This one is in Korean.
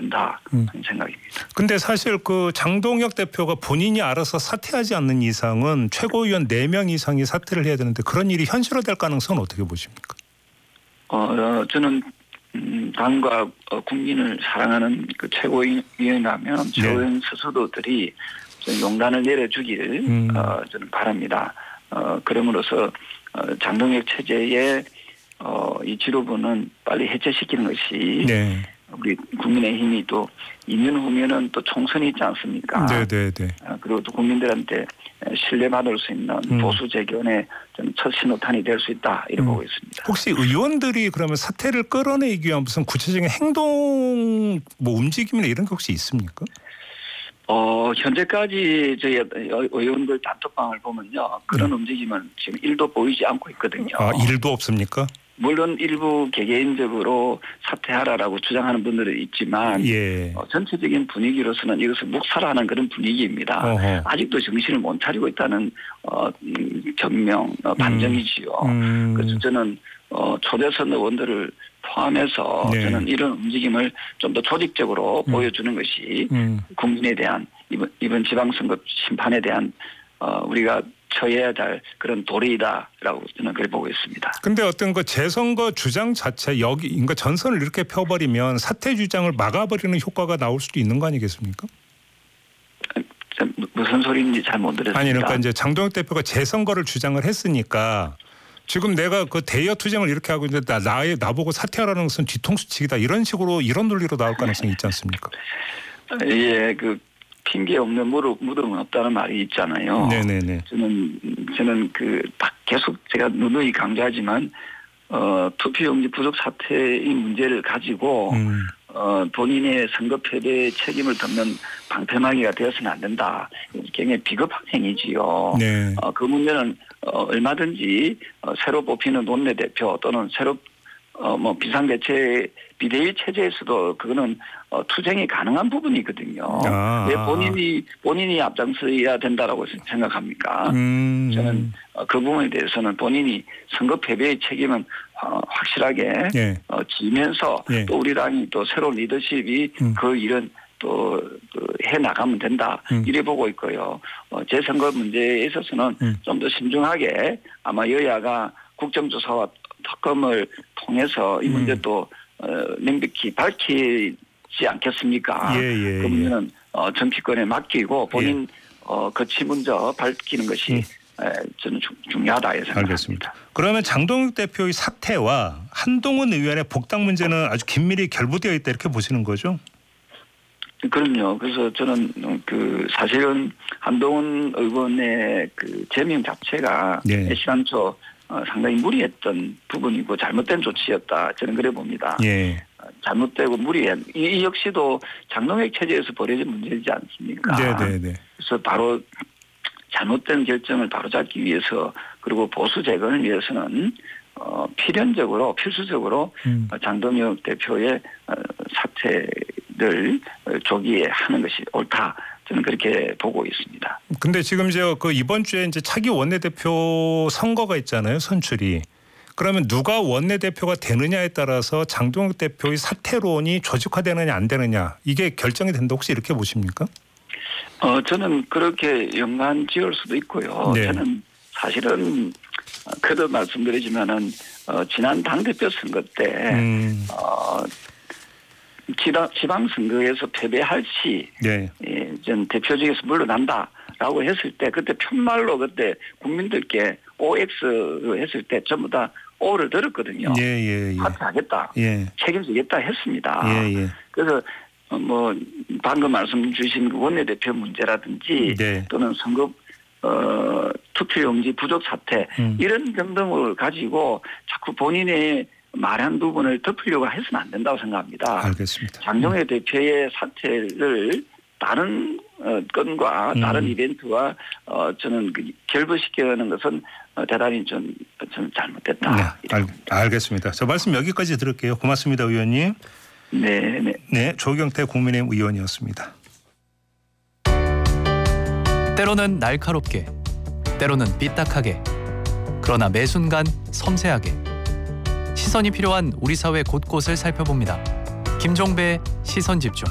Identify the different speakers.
Speaker 1: 된다 하는 생각입니다.
Speaker 2: 근데 사실 그 장동혁 대표가 본인이 알아서 사퇴하지 않는 이상은 최고위원 4명 이상이 사퇴를 해야 되는데 그런 일이 현실화될 가능성은 어떻게 보십니까?
Speaker 1: 저는 당과 국민을 사랑하는 그 최고위원이라면 최고위원 스스로들이 용단을 내려주기를 저는 바랍니다. 그럼으로써 장동혁 체제의 이 지도부는 빨리 해체시키는 것이
Speaker 2: 네.
Speaker 1: 우리 국민의힘이 또 2년 후면은 또 총선이 있지 않습니까?
Speaker 2: 네네네.
Speaker 1: 그리고 또 국민들한테 신뢰받을 수 있는 보수 재견의 첫 신호탄이 될 수 있다 이렇게 보고 있습니다.
Speaker 2: 혹시 의원들이 그러면 사태를 끌어내기 위한 무슨 구체적인 행동 뭐 움직임이나 이런 게 혹시 있습니까?
Speaker 1: 현재까지 저희 의원들 단톡방을 보면요. 그런 움직임은 지금 1도 보이지 않고 있거든요.
Speaker 2: 1도 없습니까?
Speaker 1: 물론 일부 개개인적으로 사퇴하라라고 주장하는 분들은 있지만 전체적인 분위기로서는 이것을 묵살하는 그런 분위기입니다. 아직도 정신을 못 차리고 있다는 경명, 반정이지요. 그래서 저는 초대선 의원들을 포함해서 저는 이런 움직임을 좀 더 조직적으로 보여주는 것이 국민에 대한 이번 지방선거 심판에 대한 우리가 처해야 될 그런 도리이다라고 저는 그렇게 보고 있습니다.
Speaker 2: 근데 어떤 그 재선거 주장 자체 그러니까 전선을 이렇게 펴버리면 사퇴 주장을 막아버리는 효과가 나올 수도 있는 거 아니겠습니까?
Speaker 1: 무슨 소리인지 잘 못 들었습니다.
Speaker 2: 아니 그러니까 이제 장동혁 대표가 재선거를 주장을 했으니까 지금 내가 그 대여 투쟁을 이렇게 하고 있는데 나보고 사퇴하라는 것은 뒤통수치기다 이런 식으로 이런 논리로 나올 가능성이 있지 않습니까?
Speaker 1: 예, 그 핑계 없는 무덤은 없다는 말이 있잖아요.
Speaker 2: 네네네.
Speaker 1: 저는 딱 계속 제가 누누이 강조하지만 투표용지 부족 사태의 문제를 가지고 본인의 선거 패배의 책임을 덮는 방패막이가 되어서는 안 된다. 굉장히 비겁한 행위지요.
Speaker 2: 네.
Speaker 1: 그 문제는 얼마든지 새로 뽑히는 원내대표 또는 새로 비대위 체제에서도 그거는 투쟁이 가능한 부분이거든요. 왜 본인이 앞장서야 된다라고 생각합니까? 저는 그 부분에 대해서는 본인이 선거 패배의 책임은 확실하게 지면서 또 우리 당이 또 새로운 리더십이 그 일은 또 해 나가면 된다 이래 보고 있고요. 재선거 문제에 있어서는 좀 더 신중하게 아마 여야가 국정조사와 특검을 통해서 이 문제도 명백히 밝히지 않겠습니까? 그 문제는 정치권에 맡기고 본인 거치 먼저 밝히는 것이 저는 중요하다 생각합니다.
Speaker 2: 알겠습니다. 그러면 장동혁 대표의 사퇴와 한동훈 의원의 복당 문제는 아주 긴밀히 결부되어 있다 이렇게 보시는 거죠?
Speaker 1: 그럼요. 그래서 저는 사실은 한동훈 의원의 제명 자체가 시간초 상당히 무리했던 부분이고 잘못된 조치였다. 저는 그래 봅니다. 잘못되고 무리한 이 역시도 장동혁 체제에서 벌어진 문제이지 않습니까?
Speaker 2: 네네네.
Speaker 1: 그래서 바로 잘못된 결정을 바로잡기 위해서 그리고 보수 재건을 위해서는 필수적으로 장동혁 대표의 사퇴를 조기에 하는 것이 옳다. 저는 그렇게 보고 있습니다.
Speaker 2: 근데 지금 이번 주에 이제 차기 원내대표 선거가 있잖아요, 선출이. 그러면 누가 원내대표가 되느냐에 따라서 장동혁 대표의 사퇴론이 조직화되느냐 안 되느냐 이게 결정이 된다 혹시 이렇게 보십니까?
Speaker 1: 저는 그렇게 연관 지을 수도 있고요. 저는 사실은 그도 말씀드리지만은 지난 당대표 선거 때 지방선거에서 패배할 시 전 대표직에서 물러난다라고 했을 때 그때 편말로 그때 국민들께 OX로 했을 때 전부 다 O를 들었거든요. 사퇴하겠다. 책임지겠다 했습니다. 그래서 방금 말씀 주신 원내대표 문제라든지 또는 선거 투표용지 부족 사태 이런 등등을 가지고 자꾸 본인의 말한 부분을 덮으려고 해서는 안 된다고 생각합니다.
Speaker 2: 알겠습니다.
Speaker 1: 장동혁 대표의 사퇴를 다른 건과 다른 이벤트와 저는 결부시키는 것은 대단히 좀 잘못됐다.
Speaker 2: 알겠습니다. 저 말씀 여기까지 들을게요. 고맙습니다, 의원님. 네, 조경태 국민의힘 의원이었습니다.
Speaker 3: 때로는 날카롭게, 때로는 삐딱하게, 그러나 매 순간 섬세하게 시선이 필요한 우리 사회 곳곳을 살펴봅니다. 김종배의 시선집중.